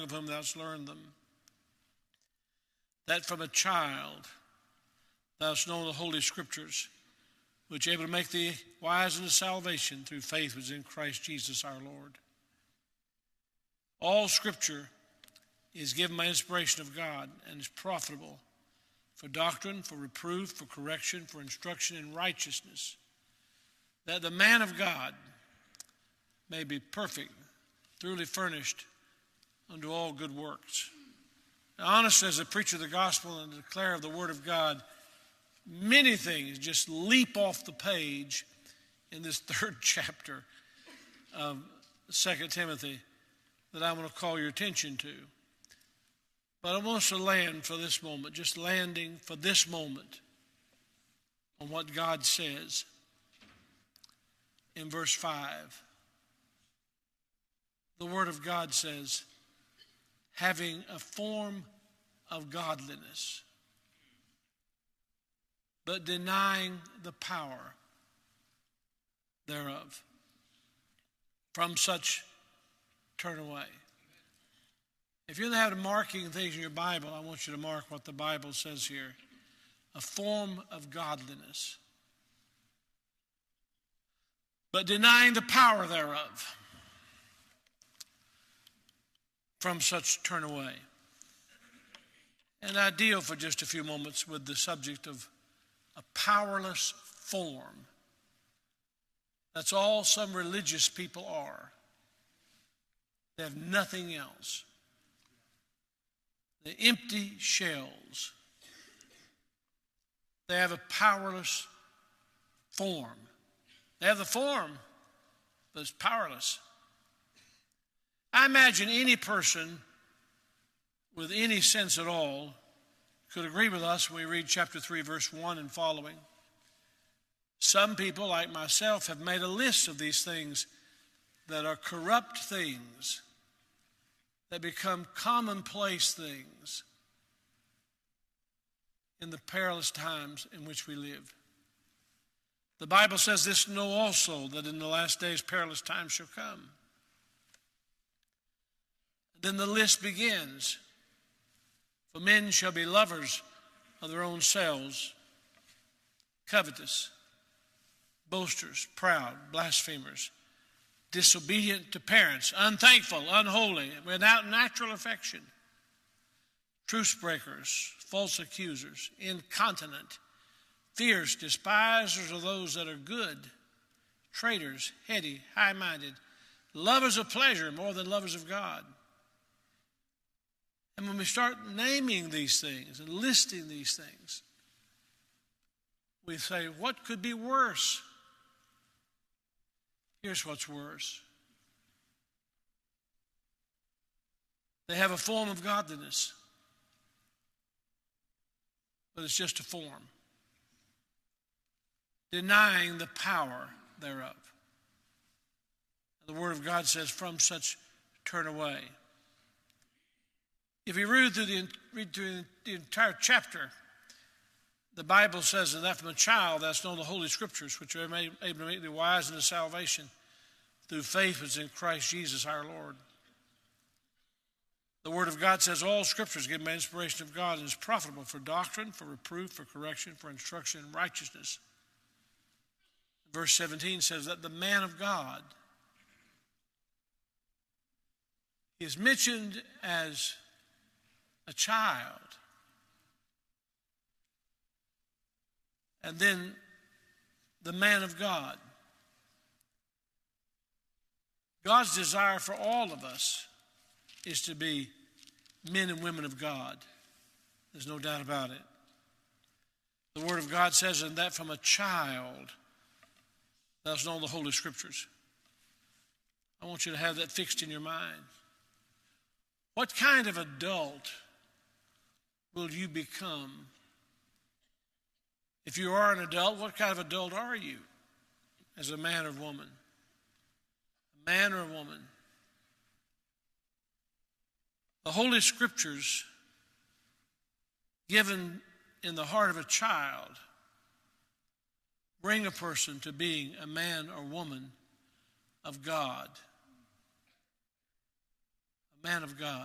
of whom thou hast learned them, that from a child thou hast known the Holy Scriptures, which are able to make thee wise unto salvation through faith which is in Christ Jesus our Lord. All Scripture is given by inspiration of God and is profitable for doctrine, for reproof, for correction, for instruction in righteousness, that the man of God may be perfect, thoroughly furnished unto all good works. Now, honestly, as a preacher of the gospel and a declarer of the word of God, many things just leap off the page in this third chapter of 2 Timothy that I want to call your attention to. But I want us to land for this moment, just landing for this moment on what God says in verse 5. The Word of God says, having a form of godliness, but denying the power thereof. From such turn away. If you're having marking things in your Bible, I want you to mark what the Bible says here. A form of godliness, but denying the power thereof. From such turn away. And I deal for just a few moments with the subject of a powerless form. That's all some religious people are. They have nothing else. The empty shells. They have a powerless form. They have the form, but it's powerless. I imagine any person with any sense at all could agree with us when we read chapter 3, verse 1 and following. Some people, like myself, have made a list of these things that are corrupt things, that become commonplace things in the perilous times in which we live. The Bible says this, know also that in the last days perilous times shall come. Then the list begins. For men shall be lovers of their own selves, covetous, boasters, proud, blasphemers, disobedient to parents, unthankful, unholy, without natural affection, truce breakers, false accusers, incontinent, fierce, despisers of those that are good, traitors, heady, high-minded, lovers of pleasure more than lovers of God. And when we start naming these things and listing these things, we say, what could be worse? Here's what's worse. They have a form of godliness, but it's just a form, denying the power thereof. The Word of God says, from such turn away. If you read through the entire chapter, the Bible says that from a child thou hast known the Holy Scriptures, which are able to make thee wise unto salvation through faith which is in Christ Jesus our Lord. The Word of God says all Scripture is given by inspiration of God and is profitable for doctrine, for reproof, for correction, for instruction in righteousness. Verse 17 says that the man of God is mentioned as a child. And then the man of God. God's desire for all of us is to be men and women of God. There's no doubt about it. The Word of God says in that from a child thou hast known the Holy Scriptures. I want you to have that fixed in your mind. What kind of adult will you become? If you are an adult, what kind of adult are you as a man or woman? A man or a woman? The Holy Scriptures given in the heart of a child bring a person to being a man or woman of God. A man of God.